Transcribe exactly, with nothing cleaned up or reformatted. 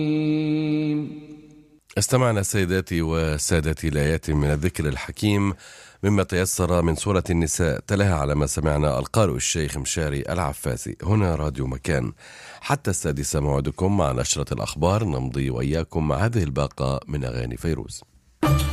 استمعنا سيداتي وسادتي لآيات من الذكر الحكيم مما تيسر من سورة النساء، تلاها على ما سمعنا القارئ الشيخ مشاري العفاسي. هنا راديو مكان حتى السادسة موعدكم مع نشرة الأخبار، نمضي وإياكم مع هذه الباقة من أغاني فيروز.